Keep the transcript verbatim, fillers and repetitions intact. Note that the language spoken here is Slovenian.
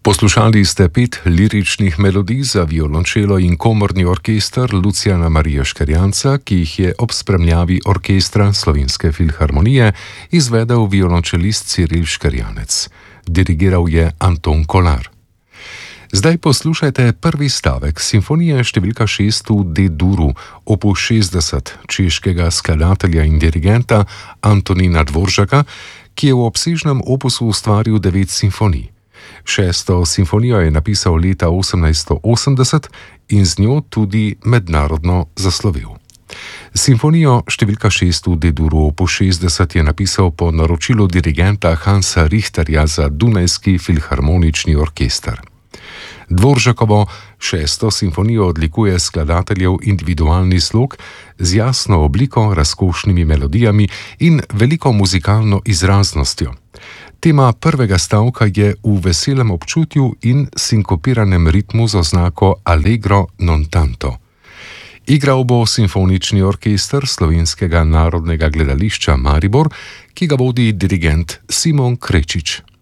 Poslušali ste pet liričnih melodij za violončelo in komorni orkester Lucijana Marija Škerjanca, ki jih je ob spremljavi orkestra Slovenske filharmonije izvedel violončelist Ciril Škerjanec. Dirigiral je Anton Kolar. Zdaj poslušajte prvi stavek simfonije številka šest v D-duru, opus šestdeset, češkega skladatelja in dirigenta Antonina Dvoržaka, ki je v obsežnem opusu ustvaril devet simfonij. Šesto simfonijo je napisal leta osemnajststo osemdeset in z njo tudi mednarodno zaslovel. Simfonijo številka šest v D-duru opus šestdeset je napisal po naročilu dirigenta Hansa Richterja za Dunajski filharmonični orkester. Dvoržakovo šesto simfonijo odlikuje skladateljev individualni slog z jasno obliko, razkošnimi melodijami in veliko muzikalno izraznostjo. Tema prvega stavka je v veselem občutju in sinkopiranem ritmu z oznako allegro non tanto. Igral bo simfonični orkester Slovenskega narodnega gledališča Maribor, ki ga vodi dirigent Simon Krečič.